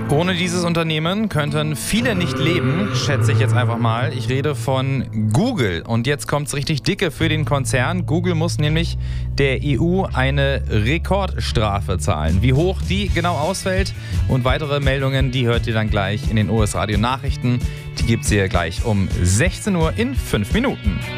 Ohne dieses Unternehmen könnten viele nicht leben, schätze ich jetzt einfach mal. Ich rede von Google. Und jetzt kommt's richtig dicke für den Konzern. Google muss nämlich der EU eine Rekordstrafe zahlen. Wie hoch die genau ausfällt und weitere Meldungen, die hört ihr dann gleich in den US Radio Nachrichten. Die gibt's hier gleich um 16 Uhr in 5 Minuten.